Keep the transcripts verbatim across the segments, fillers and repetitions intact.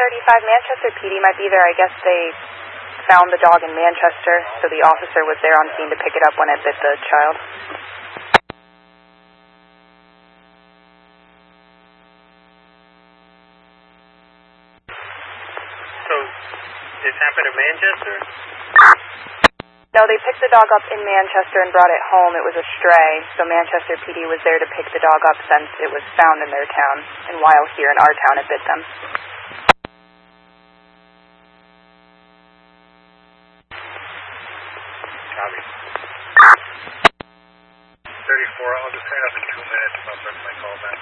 thirty-five, Manchester P D might be there. I guess they found the dog in Manchester, so the officer was there on scene to pick it up when it bit the child. So, this happened in Manchester? No, they picked the dog up in Manchester and brought it home. It was a stray, so Manchester P D was there to pick the dog up since it was found in their town, and while here in our town it bit them. Copy. thirty-four, I'll just hang up in two minutes and I'll bring my call back.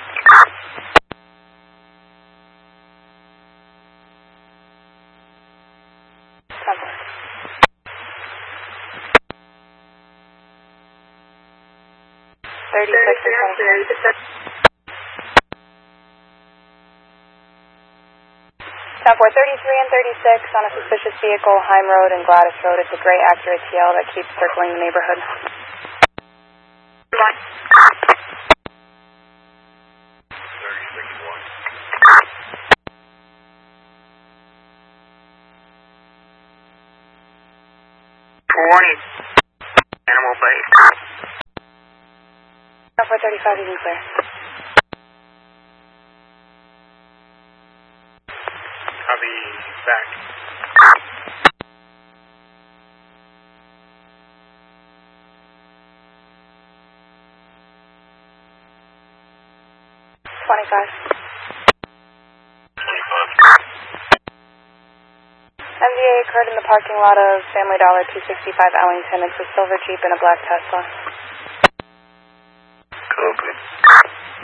thirty-six or twenty-six. ten four, thirty-three and thirty-six on a suspicious vehicle, Heim Road and Gladys Road. It's a gray Acura T L that keeps circling the neighborhood. thirty-six one. Warning. Animal bite. ten four thirty-five, you can clear. Copy, back. twenty-five. twenty-five. M V A occurred in the parking lot of Family Dollar two sixty-five Ellington. It's a silver Jeep and a black Tesla.